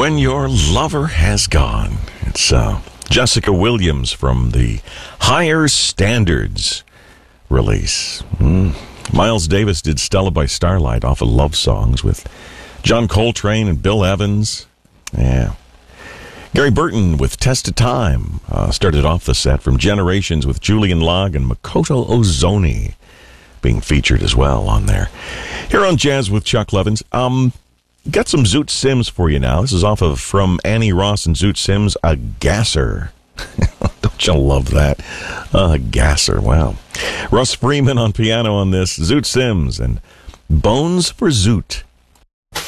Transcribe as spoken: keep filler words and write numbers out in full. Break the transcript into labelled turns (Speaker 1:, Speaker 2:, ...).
Speaker 1: When Your Lover Has Gone. It's uh, Jessica Williams from the Higher Standards release. Mm. Miles Davis did Stella by Starlight off of Love Songs with John Coltrane and Bill Evans. Yeah. Gary Burton with Test of Time uh, started off the set from Generations with Julian Log and Makoto Ozoni being featured as well on there. Here on Jazz with Chuck Levins, um, got some Zoot Sims for you now. This is off of From Annie Ross and Zoot Sims, A Gasser. Don't you love that? A Gasser, wow. Russ Freeman on piano on this, Zoot Sims, and Bones for Zoot.